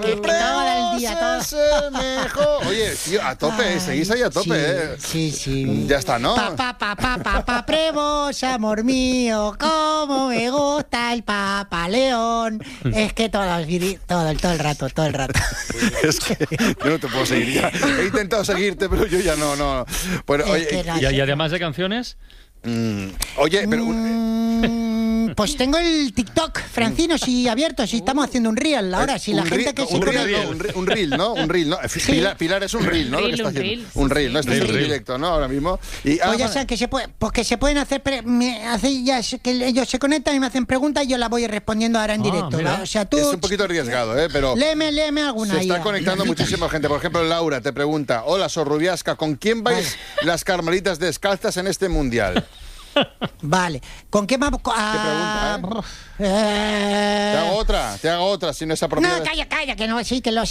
Que todo el día, todo. Es el mejor. Oye, tío, a tope, seguís ahí a tope, Sí. Ya está, ¿no? Papá Prevos, amor mío, cómo me gusta el Papa León. Es que todo el rato. Es que yo no te puedo seguir ya. He intentado seguirte, pero yo ya no. Bueno, oye, y además de canciones... oye, pero... pues tengo el TikTok, Francino, si abierto, si estamos haciendo un reel ahora, si la gente que se conecta... Un reel, ¿no? Sí. Pilar es un reel, ¿no? Un reel, ¿no? Este es el directo, ¿no? Ahora mismo. Y, pues ya saben que se pueden hacer, que ellos se conectan y me hacen preguntas y yo las voy respondiendo ahora en directo. O sea, tú... Es un poquito arriesgado, pero... Léeme alguna. Se está conectando muchísima gente. Por ejemplo, Laura te pregunta: hola, Sorrubiasca, ¿con quién vais las carmelitas descalzas en este mundial? Vale. ¿Con qué vamos? ¿Qué pregunta, Te hago otra, si no es apropiada. No, calla, que no, sí, que lo